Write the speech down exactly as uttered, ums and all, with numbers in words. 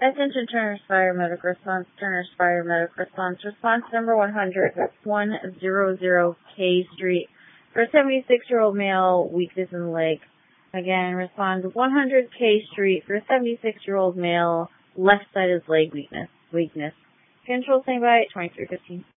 Attention Turner's Fire Medical Response, Turner's Fire Medical Response, response number one hundred, one hundred K Street, for a seventy-six-year-old male, weakness in the leg. Again, respond one hundred K Street, for a seventy-six-year-old male, left side of his leg weakness. weakness. Control standby, twenty-three fifteen.